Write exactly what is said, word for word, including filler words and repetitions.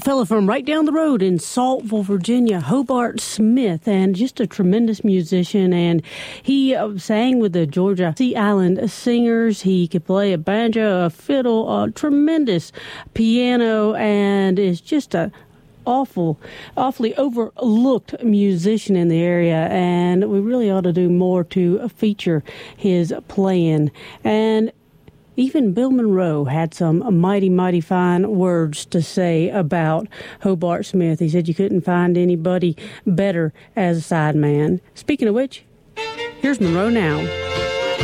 fella from right down the road in Saltville, Virginia, Hobart Smith, and just a tremendous musician. And he uh, sang with the Georgia Sea Island Singers. He could play a banjo, a fiddle, a tremendous piano, and is just a awful, awfully overlooked musician in the area, and we really ought to do more to feature his playing. And even Bill Monroe had some mighty, mighty fine words to say about Hobart Smith. He said you couldn't find anybody better as a sideman. Speaking of which, here's Monroe now.